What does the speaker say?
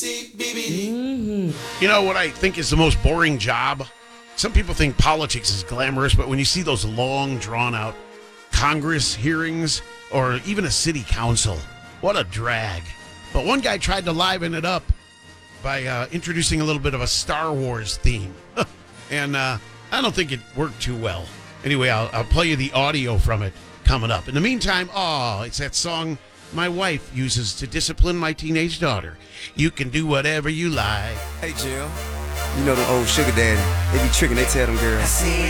You know what I think is the most boring job? Some people think politics is glamorous, but when you see those long, drawn-out Congress hearings or even a city council, what a drag. But one guy tried to liven it up by introducing a little bit of a Star Wars theme. And I don't think it worked too well. Anyway, I'll play you the audio from it coming up. In the meantime, it's that song my wife uses to discipline my teenage daughter. You can do whatever you like. Hey, Jill. You know the old sugar daddy. They be tricking, they tell them girls. I see